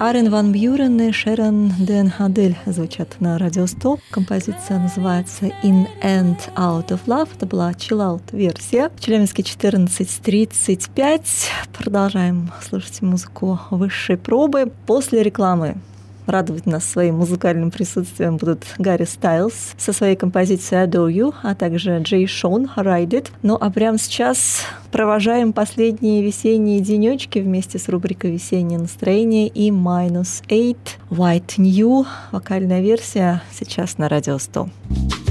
Арен ван Бюрен и Шерон Ден Хадель звучат на Радио 100. Композиция называется In and Out of Love. Это была chill-out версия. В Челябинске 14:35. Продолжаем слушать музыку высшей пробы. После рекламы радовать нас своим музыкальным присутствием будут Гарри Стайлз со своей композицией Adore You, а также Джей Шон Ride It. Ну а прямо сейчас провожаем последние весенние денечки вместе с рубрикой «Весеннее настроение» и Minus 8 White New. Вокальная версия сейчас на Радио 100.